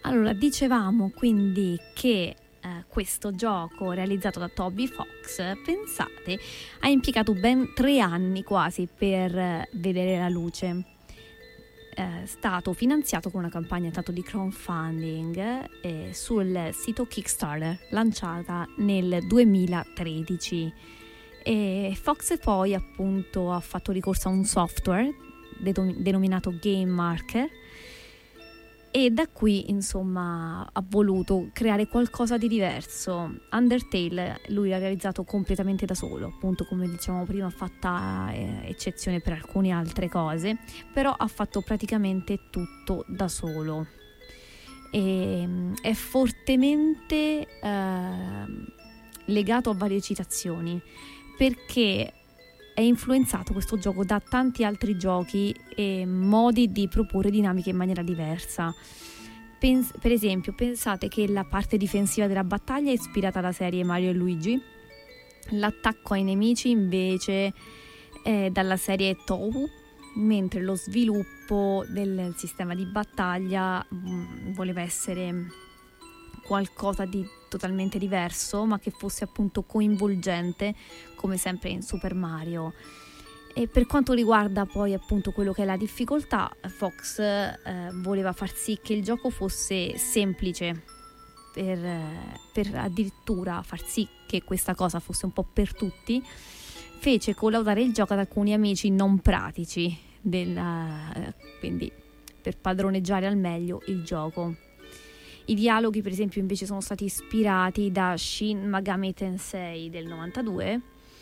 Allora, dicevamo quindi che questo gioco realizzato da Toby Fox, pensate, ha impiegato ben 3 anni quasi per vedere la luce. È stato finanziato con una campagna tanto di crowdfunding sul sito Kickstarter, lanciata nel 2013. E Fox poi appunto ha fatto ricorso a un software denominato Game Marker, e da qui insomma ha voluto creare qualcosa di diverso. Undertale lui l'ha realizzato completamente da solo, appunto come dicevamo prima, fatta eccezione per alcune altre cose, però ha fatto praticamente tutto da solo. E è fortemente legato a varie citazioni, perché è influenzato questo gioco da tanti altri giochi e modi di proporre dinamiche in maniera diversa. Per esempio, pensate che la parte difensiva della battaglia è ispirata alla serie Mario e Luigi, l'attacco ai nemici invece è dalla serie Touhou, mentre lo sviluppo del sistema di battaglia voleva essere qualcosa di totalmente diverso, ma che fosse appunto coinvolgente, come sempre in Super Mario. E per quanto riguarda poi appunto quello che è la difficoltà, Fox voleva far sì che il gioco fosse semplice, per addirittura far sì che questa cosa fosse un po' per tutti. Fece collaudare il gioco ad alcuni amici non pratici, quindi per padroneggiare al meglio il gioco. I dialoghi, per esempio, invece sono stati ispirati da Shin Megami Tensei del 92,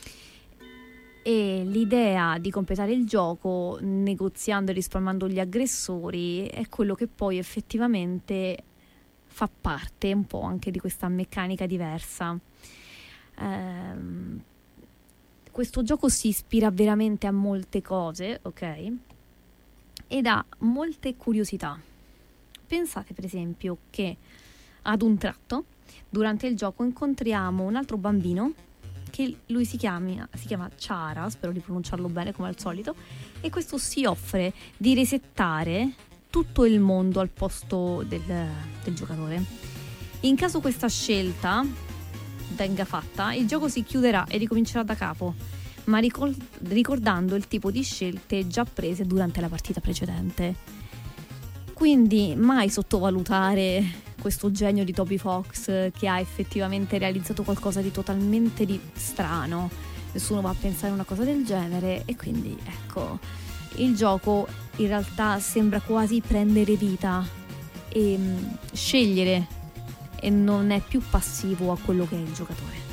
e l'idea di completare il gioco negoziando e risparmiando gli aggressori è quello che poi effettivamente fa parte un po' anche di questa meccanica diversa. Questo gioco si ispira veramente a molte cose, ok? Ed ha molte curiosità. Pensate per esempio che ad un tratto durante il gioco incontriamo un altro bambino che lui si chiama Chara, spero di pronunciarlo bene come al solito, e questo si offre di resettare tutto il mondo al posto del giocatore. In caso questa scelta venga fatta, il gioco si chiuderà e ricomincerà da capo, ma ricordando il tipo di scelte già prese durante la partita precedente. Quindi mai sottovalutare questo genio di Toby Fox, che ha effettivamente realizzato qualcosa di totalmente strano. Nessuno va a pensare una cosa del genere, e quindi ecco, il gioco in realtà sembra quasi prendere vita e scegliere, e non è più passivo a quello che è il giocatore.